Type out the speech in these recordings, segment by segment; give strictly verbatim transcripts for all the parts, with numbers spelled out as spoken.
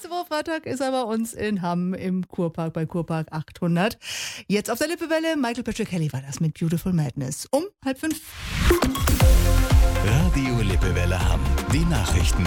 Nächste Woche Freitag ist er bei uns in Hamm im Kurpark bei Kurpark achthundert. Jetzt auf der Lippewelle, Michael Patrick Kelly war das mit Beautiful Madness. Um halb fünf. Radio Lippewelle Hamm. Die Nachrichten.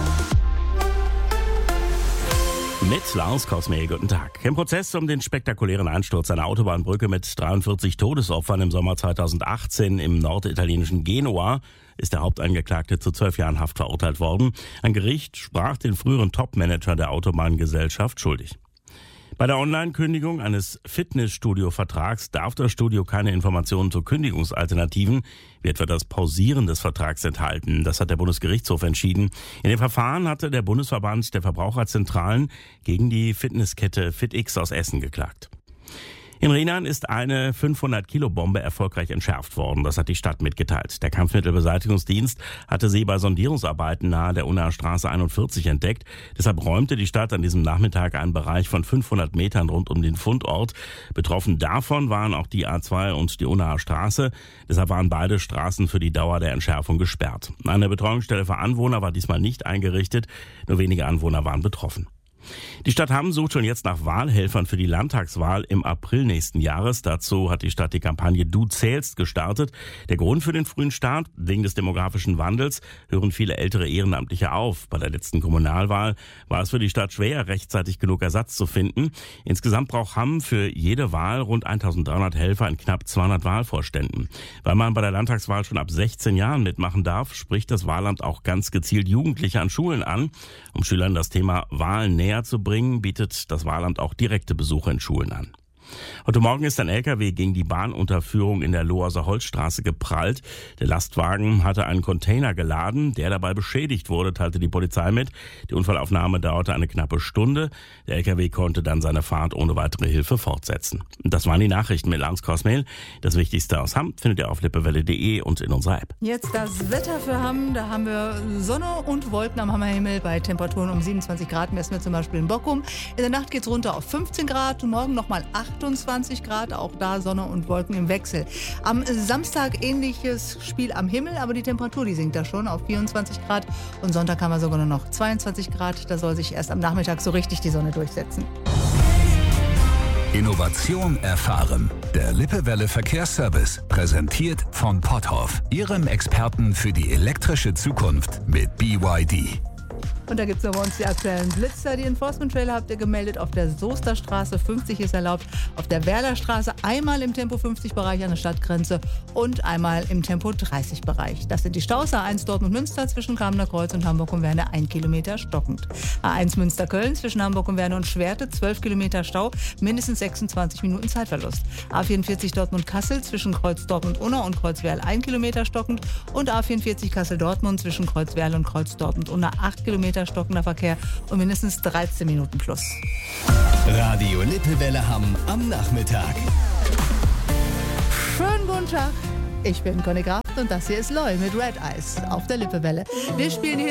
Mit Lars Kosmel, guten Tag. Im Prozess um den spektakulären Einsturz einer Autobahnbrücke mit dreiundvierzig Todesopfern im Sommer zweitausendachtzehn im norditalienischen Genua ist der Hauptangeklagte zu zwölf Jahren Haft verurteilt worden. Ein Gericht sprach den früheren Topmanager der Autobahngesellschaft schuldig. Bei der Online-Kündigung eines Fitnessstudio-Vertrags darf das Studio keine Informationen zu Kündigungsalternativen, wie etwa das Pausieren des Vertrags, enthalten. Das hat der Bundesgerichtshof entschieden. In dem Verfahren hatte der Bundesverband der Verbraucherzentralen gegen die Fitnesskette FitX aus Essen geklagt. In Rheinland ist eine fünfhundert-Kilo-Bombe erfolgreich entschärft worden. Das hat die Stadt mitgeteilt. Der Kampfmittelbeseitigungsdienst hatte sie bei Sondierungsarbeiten nahe der Unnaher Straße einundvierzig entdeckt. Deshalb räumte die Stadt an diesem Nachmittag einen Bereich von fünfhundert Metern rund um den Fundort. Betroffen davon waren auch die A zwei und die Unnaher Straße. Deshalb waren beide Straßen für die Dauer der Entschärfung gesperrt. Eine Betreuungsstelle für Anwohner war diesmal nicht eingerichtet. Nur wenige Anwohner waren betroffen. Die Stadt Hamm sucht schon jetzt nach Wahlhelfern für die Landtagswahl im April nächsten Jahres. Dazu hat die Stadt die Kampagne Du zählst gestartet. Der Grund für den frühen Start: wegen des demografischen Wandels hören viele ältere Ehrenamtliche auf. Bei der letzten Kommunalwahl war es für die Stadt schwer, rechtzeitig genug Ersatz zu finden. Insgesamt braucht Hamm für jede Wahl rund eintausenddreihundert Helfer in knapp zweihundert Wahlvorständen. Weil man bei der Landtagswahl schon ab sechzehn Jahren mitmachen darf, spricht das Wahlamt auch ganz gezielt Jugendliche an Schulen an. Um Schülern das Thema Wahlen näher zu bringen, bietet das Wahlamt auch direkte Besuche in Schulen an. Heute Morgen ist ein L K W gegen die Bahnunterführung in der Loherser Holzstraße geprallt. Der Lastwagen hatte einen Container geladen, der dabei beschädigt wurde, teilte die Polizei mit. Die Unfallaufnahme dauerte eine knappe Stunde. Der L K W konnte dann seine Fahrt ohne weitere Hilfe fortsetzen. Und das waren die Nachrichten mit Lars Kosmel. Das Wichtigste aus Hamm findet ihr auf lippewelle punkt de und in unserer App. Jetzt das Wetter für Hamm. Da haben wir Sonne und Wolken am Hammerhimmel bei Temperaturen um siebenundzwanzig Grad. Messen wir zum Beispiel in Bockum. In der Nacht geht's runter auf fünfzehn Grad und morgen nochmal achtundzwanzig Grad. Auch da Sonne und Wolken im Wechsel. Am Samstag ähnliches Spiel am Himmel, aber die Temperatur, die sinkt da schon auf vierundzwanzig Grad. Und Sonntag haben wir sogar nur noch zweiundzwanzig Grad. Da soll sich erst am Nachmittag so richtig die Sonne durchsetzen. Innovation erfahren. Der Lippewelle Verkehrsservice, präsentiert von Potthoff, Ihrem Experten für die elektrische Zukunft mit B Y D. Und da gibt es noch bei uns die aktuellen Blitzer. Die Enforcement-Trailer habt ihr gemeldet auf der Soesterstraße. fünfzig ist erlaubt. Auf der Werderstraße einmal im Tempo fünfzig-Bereich an der Stadtgrenze und einmal im Tempo dreißig-Bereich. Das sind die Staus. A eins Dortmund-Münster zwischen Kamener Kreuz und Hamburg und Werne ein Kilometer stockend. A eins Münster-Köln zwischen Hamburg und Werne und Schwerte zwölf Kilometer Stau, mindestens sechsundzwanzig Minuten Zeitverlust. A vierundvierzig Dortmund-Kassel zwischen Kreuz Dortmund-Unna und Kreuz-Werl ein Kilometer stockend und A vierundvierzig Kassel-Dortmund zwischen Kreuz-Werl und Kreuz Dortmund-Unna acht Kilometer stockender Verkehr und mindestens dreizehn Minuten plus. Radio Lippewelle Hamm am Nachmittag. Schönen guten Tag. Ich bin Conny Graf und das hier ist Loy mit Red Eyes auf der Lippewelle. Wir spielen hier